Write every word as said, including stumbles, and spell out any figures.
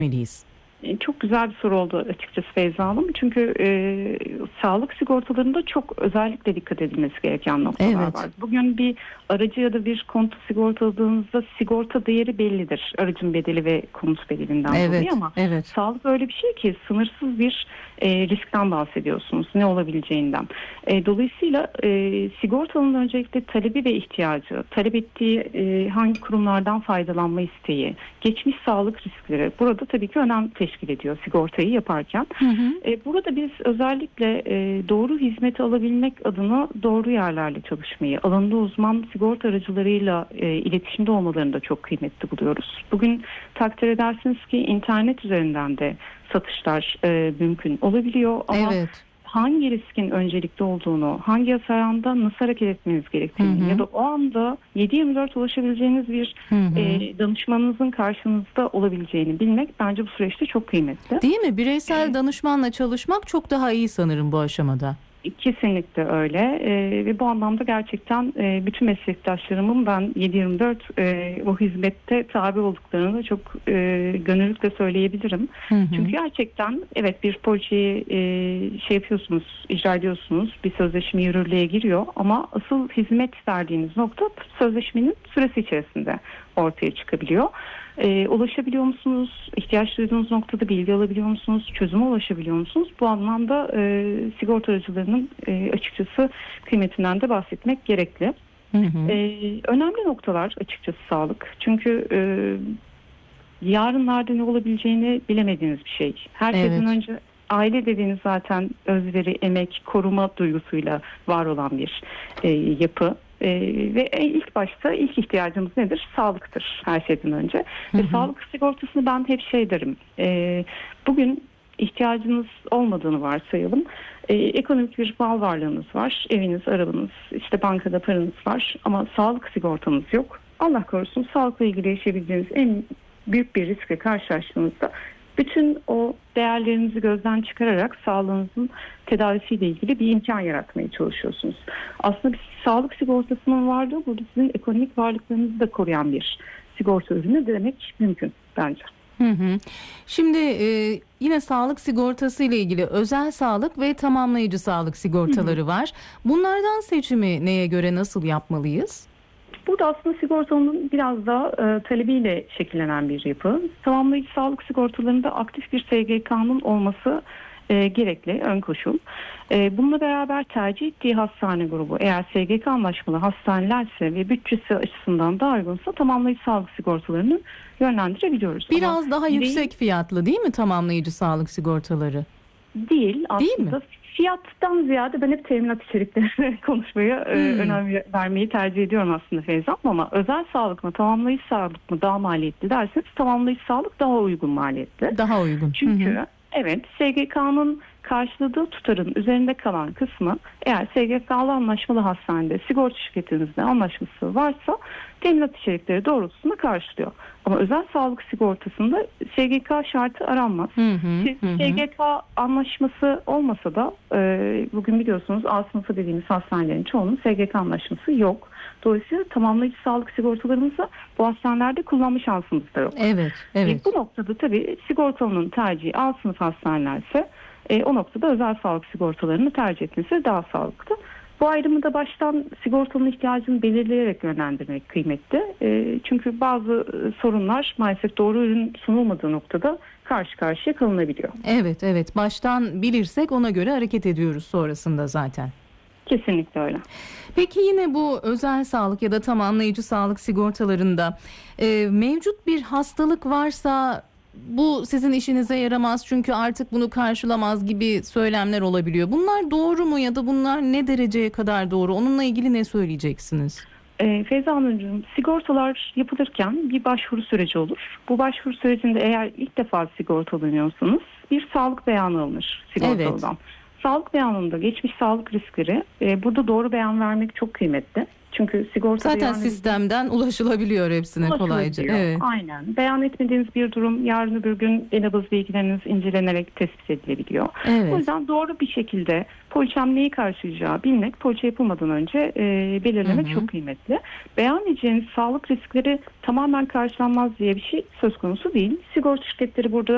etmeliyiz? E, Çok güzel bir soru oldu açıkçası Feyza Hanım. Çünkü e, sağlık sigortalarında çok özellikle dikkat edilmesi gereken noktalar Evet. var. Bugün bir aracı ya da bir konutu sigortaladığınızda sigorta değeri bellidir. Aracın bedeli ve konut bedelinden Evet, dolayı, ama evet. sağlık öyle bir şey ki sınırsız bir e, riskten bahsediyorsunuz. Ne olabileceğinden. E, dolayısıyla e, sigortanın öncelikle talebi ve ihtiyacı, talep ettiği e, hangi kurumlardan faydalanma isteği, geçmiş sağlık riskleri burada tabii ki önem teşkil ediyor sigortayı yaparken. Hı hı. E, burada biz özellikle e, doğru hizmeti alabilmek adına doğru yerlerle çalışmayı, alanında uzman sigorta aracılarıyla e, iletişimde olmalarını da çok kıymetli buluyoruz. Bugün takdir edersiniz ki internet üzerinden de satışlar e, mümkün olabiliyor, ama Evet. hangi riskin öncelikli olduğunu, hangi hasaranda nasıl hareket etmeniz gerektiğini Hı hı. ya da o anda yedi yirmi dört ulaşabileceğiniz bir Hı hı. e, danışmanınızın karşınızda olabileceğini bilmek bence bu süreçte çok kıymetli. Değil mi? Bireysel danışmanla çalışmak çok daha iyi sanırım bu aşamada. Kesinlikle öyle e, ve bu anlamda gerçekten e, bütün meslektaşlarımın ben yedi yirmi dört e, o hizmette tabi olduklarını çok e, gönüllükle söyleyebilirim. Hı hı. Çünkü gerçekten evet, bir poliçeyi e, şey yapıyorsunuz, icra ediyorsunuz, bir sözleşme yürürlüğe giriyor, ama asıl hizmet verdiğiniz nokta sözleşmenin süresi içerisinde ortaya çıkabiliyor. E, ulaşabiliyor musunuz? İhtiyaç duyduğunuz noktada bilgi alabiliyor musunuz? Çözüme ulaşabiliyor musunuz? Bu anlamda e, sigorta aracılarının e, açıkçası kıymetinden de bahsetmek gerekli. Hı hı. E, önemli noktalar açıkçası sağlık. Çünkü e, yarınlarda ne olabileceğini bilemediğiniz bir şey. Her Evet. şeyden önce aile dediğiniz zaten özveri, emek, koruma duygusuyla var olan bir e, yapı. E, ve ilk başta ilk ihtiyacımız nedir? Sağlıktır her şeyden önce. Hı Ve hı. sağlık sigortasını ben hep şey derim. E, bugün ihtiyacınız olmadığını varsayalım. E, ekonomik bir mal varlığınız var. Eviniz, arabanız, işte bankada paranız var. Ama sağlık sigortanız yok. Allah korusun, sağlıkla ilgili yaşayabileceğiniz en büyük bir riskle karşılaştığınızda bütün o değerlerinizi gözden çıkararak sağlığınızın tedavisiyle ilgili bir imkan yaratmaya çalışıyorsunuz. Aslında bir sağlık sigortasının varlığı burada sizin ekonomik varlıklarınızı da koruyan bir sigorta ürünü demek mümkün bence. Hı hı. Şimdi e, yine sağlık sigortası ile ilgili özel sağlık ve tamamlayıcı sağlık sigortaları var. Bunlardan seçimi neye göre nasıl yapmalıyız? Burada aslında sigortanın biraz daha e, talebiyle şekillenen bir yapı. Tamamlayıcı sağlık sigortalarında aktif bir S G K'nın olması e, gerekli, ön koşul. E, bununla beraber tercih ettiği hastane grubu eğer S G K anlaşmalı hastanelerse ve bütçesi açısından daha uygunsa tamamlayıcı sağlık sigortalarını yönlendirebiliyoruz. Biraz Ama daha bireyin- yüksek fiyatlı değil mi tamamlayıcı sağlık sigortaları? Değil aslında. Değil mi? Fiyattan ziyade ben hep teminat içeriklerine konuşmaya e, Hmm. önem vermeyi tercih ediyorum aslında Feyza, ama özel sağlık mı tamamlayıcı sağlık mı daha maliyetli derseniz tamamlayıcı sağlık daha uygun maliyetli. Daha uygun. Çünkü Hı hı. evet, S G K'nın karşıladığı tutarın üzerinde kalan kısmı eğer S G K'lı anlaşmalı hastanede sigorta şirketinizle anlaşması varsa teminat içerikleri doğrultusunda karşılıyor. Ama özel sağlık sigortasında S G K şartı aranmaz. Hı hı, Siz hı hı. S G K anlaşması olmasa da e, bugün biliyorsunuz A sınıfı dediğimiz hastanelerin çoğunun S G K anlaşması yok. Dolayısıyla tamamlayıcı sağlık sigortalarımızı bu hastanelerde kullanma şansımız da yok. Evet, evet. E, bu noktada tabii sigortalının tercihi A sınıf hastanelerse e, o noktada özel sağlık sigortalarını tercih etmesi daha sağlıklı. Bu ayrımı da baştan sigortanın ihtiyacını belirleyerek yönlendirmek kıymetli. E, çünkü bazı e, sorunlar maalesef doğru ürün sunulmadığı noktada karşı karşıya kalınabiliyor. Evet, evet. Baştan bilirsek ona göre hareket ediyoruz sonrasında zaten. Kesinlikle öyle. Peki yine bu özel sağlık ya da tamamlayıcı sağlık sigortalarında e, mevcut bir hastalık varsa bu sizin işinize yaramaz çünkü artık bunu karşılamaz gibi söylemler olabiliyor. Bunlar doğru mu ya da bunlar ne dereceye kadar doğru? Onunla ilgili ne söyleyeceksiniz? E, Feyza Hanımcığım, sigortalar yapılırken bir başvuru süreci olur. Bu başvuru sürecinde eğer ilk defa sigortalanıyorsanız bir sağlık beyanı alınır sigortalıdan. Evet. Sağlık beyanında geçmiş sağlık riskleri, e, burada doğru beyan vermek çok kıymetli. Çünkü sigorta Zaten beyanı sistemden ulaşılabiliyor hepsine kolayca. ulaşılabiliyor. Evet. Aynen. Beyan etmediğiniz bir durum yarın öbür gün en nabız bilgileriniz incelenerek tespit edilebiliyor. Evet. O yüzden doğru bir şekilde poliçem neyi karşılayacağı bilmek, poliçe yapılmadan önce e, belirlemek Hı hı. çok kıymetli. Beyan edeceğiniz sağlık riskleri tamamen karşılanmaz diye bir şey söz konusu değil. Sigorta şirketleri burada